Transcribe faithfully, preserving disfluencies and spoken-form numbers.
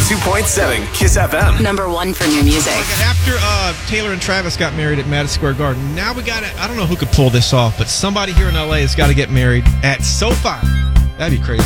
two point seven Kiss F M. Number one for new music. After uh, Taylor and Travis got married at Madison Square Garden, now we got to, I don't know who could pull this off, but somebody here in L A has got to get married at SoFi. That'd be crazy.